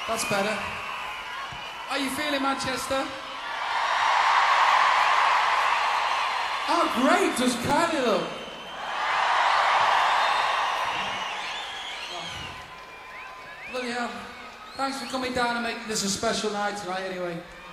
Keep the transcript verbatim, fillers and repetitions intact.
That's better. How you feeling, Manchester? How great does Kylie look? Oh. Bloody hell. Thanks for coming down and making this a special night tonight anyway.